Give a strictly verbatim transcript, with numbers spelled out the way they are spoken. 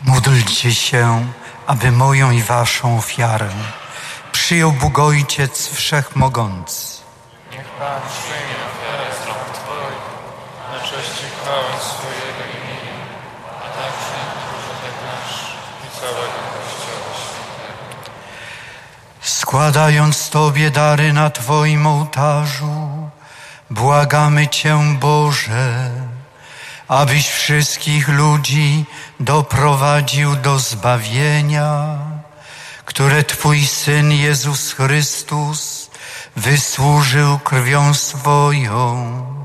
Módlcie się, aby moją i waszą ofiarę przyjął Bóg Ojciec Wszechmogący. Niech Pan przyjmie ofiarę z rąk Twoich, na cześć i chwałę swojego imienia, a także na pożytek nasz i całego Kościoła Świętego. Składając Tobie dary na Twoim ołtarzu, błagamy Cię, Boże, abyś wszystkich ludzi doprowadził do zbawienia, które Twój Syn Jezus Chrystus wysłużył krwią swoją